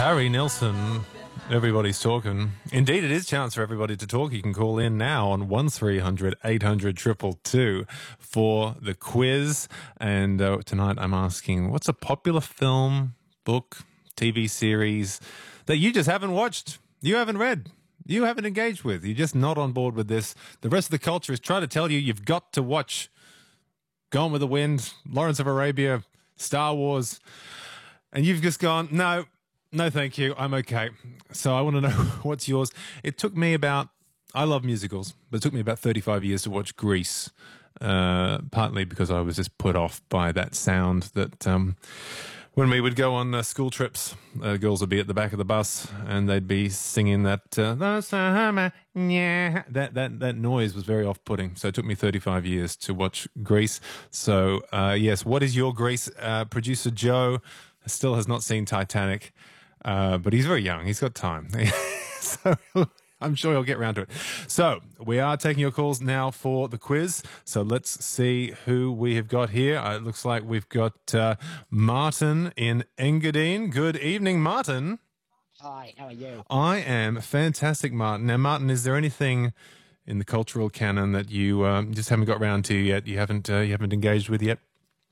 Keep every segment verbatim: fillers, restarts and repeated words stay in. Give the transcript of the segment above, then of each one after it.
Harry Nilsson, everybody's talking. Indeed, it is chance for everybody to talk. You can call in now on one three hundred eight hundred two two two for the quiz. And uh, tonight I'm asking, what's a popular film, book, T V series that you just haven't watched, you haven't read, you haven't engaged with, you're just not on board with this? The rest of the culture is trying to tell you you've got to watch Gone with the Wind, Lawrence of Arabia, Star Wars, and you've just gone, no, no, thank you, I'm okay. So I want to know what's yours. It took me about, I love musicals, but it took me about thirty-five years to watch Grease, uh, partly because I was just put off by that sound that um, when we would go on uh, school trips, uh, girls would be at the back of the bus and they'd be singing that, uh, that, that, that noise was very off-putting. So it took me thirty-five years to watch Grease. So, uh, yes, what is your Grease? Uh, producer Joe still has not seen Titanic. Uh, but he's very young. He's got time. So I'm sure he'll get around to it. So we are taking your calls now for the quiz. So let's see who we have got here. Uh, it looks like we've got uh, Martin in Engadine. Good evening, Martin. Hi, how are you? I am fantastic, Martin. Now, Martin, is there anything in the cultural canon that you um, just haven't got around to yet? You haven't uh, you haven't engaged with yet?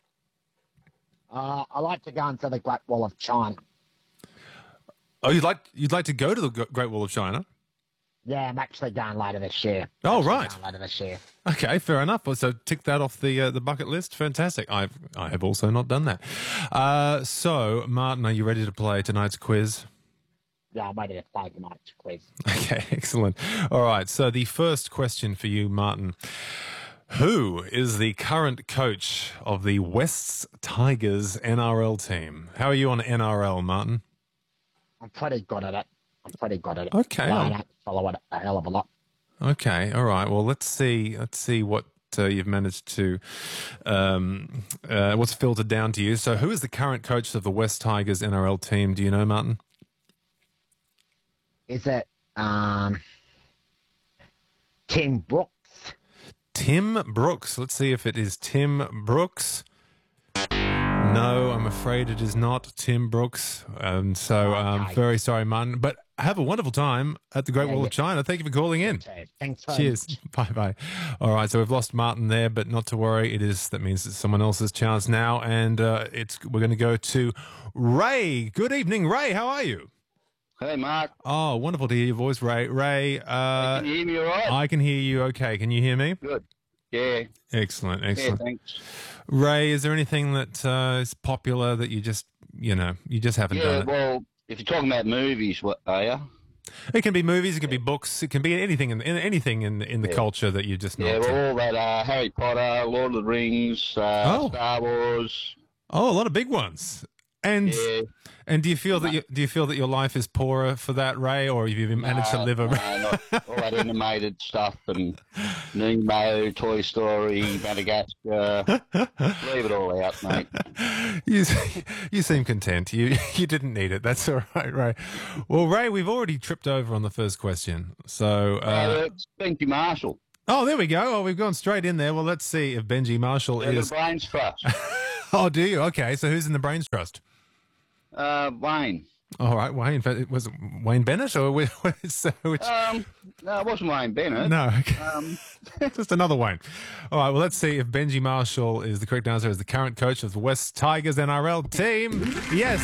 Uh, I like to go into the Great Wall of China. Oh, you'd like you'd like to go to the Great Wall of China? Yeah, I'm actually going later this year. Oh, actually right. Going later this year. Okay, fair enough. Well, so tick that off the uh, the bucket list. Fantastic. I've I have also not done that. Uh, so, Martin, are you ready to play tonight's quiz? Yeah, I'm ready to play tonight's quiz. Okay, excellent. All right. So the first question for you, Martin. Who is the current coach of the Wests Tigers N R L team? How are you on N R L, Martin? I'm pretty good at it. I'm pretty good at it. Okay. But I don't follow it a hell of a lot. Okay. All right. Well, let's see. Let's see what uh, you've managed to. Um, uh, what's filtered down to you. So, who is the current coach of the West Tigers N R L team? Do you know, Martin? Is it um, Tim Brooks? Tim Brooks. Let's see if it is Tim Brooks. No, I'm afraid it is not Tim Brooks. Um, so I'm um, very sorry, Martin. But have a wonderful time at the Great Yeah, Wall yeah. of China. Thank you for calling in. Okay, thanks very Cheers. much. Bye-bye. All right, so we've lost Martin there, but not to worry. It is that means it's someone else's chance now, and uh, it's we're going to go to Ray. Good evening, Ray. How are you? Hey, Mark. Oh, wonderful to hear your voice, Ray. Ray, uh, Can you hear me all right? I can hear you okay. Can you hear me? Good. Yeah. Excellent, Yeah, excellent. thanks. Ray, is there anything that uh, is popular that you just, you know, you just haven't Yeah, done it? well, if you're talking about movies, what are you? It can be movies, it can be books, it can be anything in, in anything in in the Yeah. culture that you just not. Yeah, well, all that uh, Harry Potter, Lord of the Rings, uh, Oh. Star Wars. Oh, a lot of big ones. And Yeah. and do you feel that you, do you feel that your life is poorer for that, Ray, or have you managed to No, live a? no, not all that animated stuff and Nemo, Toy Story, Madagascar. Leave it all out, mate. you you seem content. You you didn't need it. That's all right, Ray. Well, Ray, we've already tripped over on the first question. So. Uh, Uh, it's Benji Marshall. oh, there we go. Oh, we've gone straight in there. Well, let's see if Benji Marshall Yeah, the is. Brains Trust. Oh, do you? Okay, so who's in the Brains Trust? uh, Wayne. All right, Wayne. Was it Wayne Bennett or which? which Um, no, it wasn't Wayne Bennett. no, okay. Um, Just another Wayne. All right, well, let's see if Benji Marshall is the correct answer as the current coach of the West Tigers N R L team. Yes.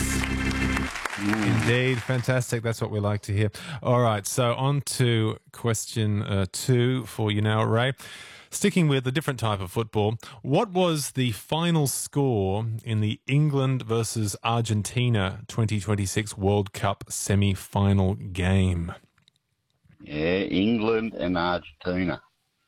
Indeed, fantastic. That's what we like to hear. All right, so on to question uh, two for you now, Ray. Sticking with a different type of football, what was the final score in the England versus Argentina twenty twenty-six World Cup semi-final game? Yeah, England and Argentina.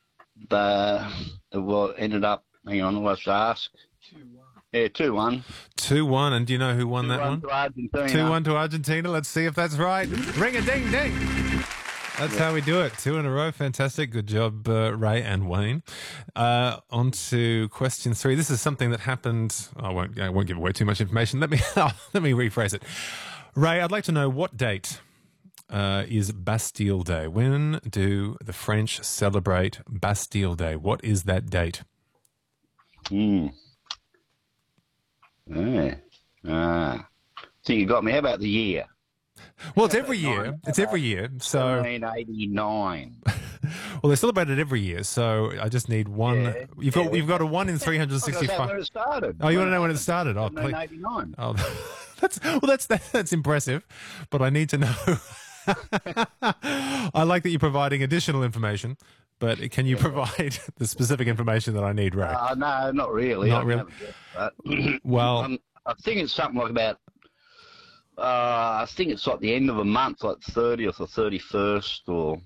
The well ended up. Hang on, let's ask. Yeah, two one. two one, and do you know who won that one? To Argentina. two one to Argentina. Let's see if that's right. Ring a ding ding. That's how we do it. Two in a row. Fantastic. Good job, uh, Ray and Wayne. Uh, on to question three. This is something that happened. I won't, I won't give away too much information. Let me let me rephrase it. Ray, I'd like to know what date uh, is Bastille Day. When do the French celebrate Bastille Day? What is that date? Hmm. Yeah. Ah. So you got me. How about the year? Well, it's every year. It's every year. So, nineteen eighty-nine. well, they celebrate it every year. So I just need one. Yeah, you've got yeah. you've got a one in three hundred That's sixty-five. when it started. Oh, you want to know when it started? Oh, please. nineteen eighty-nine. Oh, that's well, that's that, that's impressive, but I need to know. I like that you're providing additional information, but can you provide the specific information that I need, Ray? Uh, no, not really. Not I really? haven't guessed that. Well, um, I think it's something like about. Uh, I think it's like the end of a month, like thirtieth or thirty-first, or.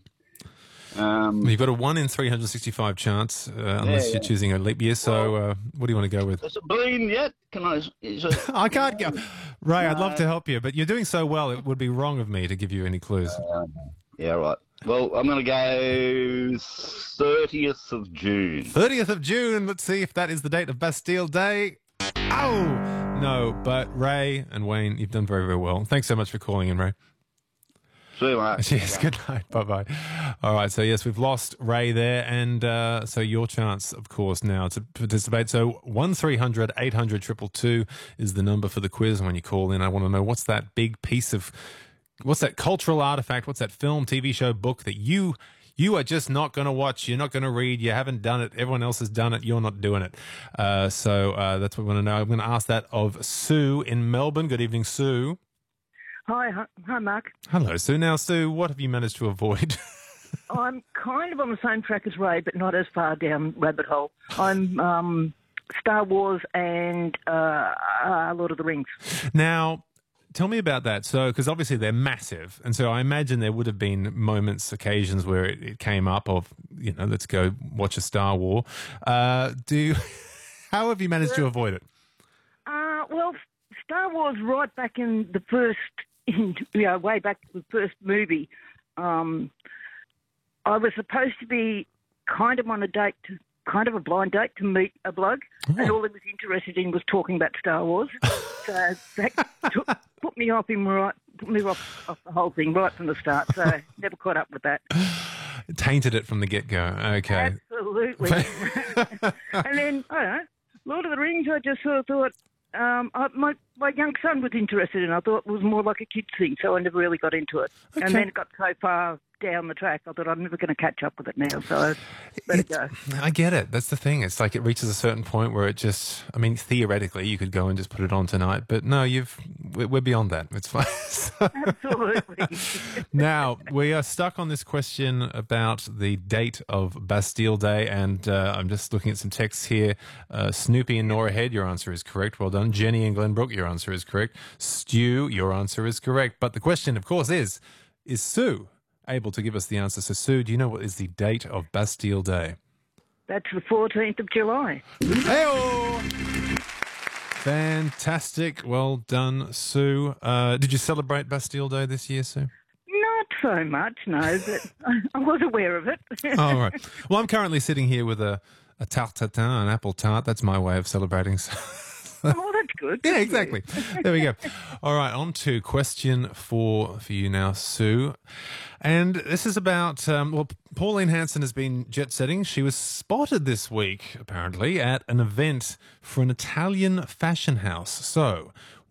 Um, you've got a one in three hundred sixty-five chance, uh, unless yeah. you're choosing a leap year. So, uh, what do you want to go with? has it been yet? Can I? Is it, I can't go. Ray, I'd love No. to help you, but you're doing so well, it would be wrong of me to give you any clues. uh, yeah, right. Well, I'm going to go thirtieth of June. thirtieth of June. Let's see if that is the date of Bastille Day. Oh, no. But Ray and Wayne, you've done very, very well. Thanks so much for calling in, Ray. See you, mate. Yes, good night. Bye-bye. All right, so yes, we've lost Ray there, and uh, so your chance, of course, now to participate. So one three hundred eight hundred two two two is the number for the quiz. And when you call in, I want to know what's that big piece of, what's that cultural artifact, what's that film, T V show, book that you you are just not going to watch, you're not going to read, you haven't done it, everyone else has done it, you're not doing it. Uh, so uh, that's what we want to know. I'm going to ask that of Sue in Melbourne. Good evening, Sue. Hi, hi, hi, Mark. Hello, Sue. Now, Sue, what have you managed to avoid? I'm kind of on the same track as Ray, but not as far down rabbit hole. I'm um, Star Wars and uh, uh, Lord of the Rings. Now, tell me about that. So, because obviously they're massive, and so I imagine there would have been moments, occasions where it, it came up of, you know, let's go watch a Star War. Uh, do you, how have you managed to avoid it? Uh, well, Star Wars, right back in the first, in, you know, way back to the first movie. Um, I was supposed to be kind of on a date, to, kind of a blind date to meet a bloke, Oh. and all he was interested in was talking about Star Wars. So that took, put me off him right, put me off, off the whole thing right from the start. So never caught up with that. Tainted it from the get-go. Okay. Absolutely. And then I don't know, Lord of the Rings. I just sort of thought. Um, I, my my young son was interested in it. I thought it was more like a kid's thing, so I never really got into it. Okay. And then it got so far down the track, I thought I'm never going to catch up with it now, so I let it go. I get it. That's the thing. It's like it reaches a certain point where it just, I mean, theoretically, you could go and just put it on tonight, but no, you've, we're we're beyond that. It's fine. So- Absolutely. Now, we are stuck on this question about the date of Bastille Day, and uh, I'm just looking at some texts here. Uh, Snoopy and Nora Head, your answer is correct. Well done. Jenny and Glenbrook, your answer is correct. Stu, your answer is correct. But the question, of course, is, is Sue able to give us the answer? So, Sue, do you know what is the date of Bastille Day? That's the fourteenth of July. Hey-o! Fantastic. Well done, Sue. Uh, did you celebrate Bastille Day this year, Sue? Not so much, no, but I, I was aware of it. Oh, all right. Well, I'm currently sitting here with a, a tarte tatin, an apple tart. That's my way of celebrating. Oh, that's good. Yeah, Good exactly. There we go. All right, on to question four for you now, Sue. And this is about, um, well, Pauline Hanson has been jet setting. She was spotted this week, apparently, at an event for an Italian fashion house. So,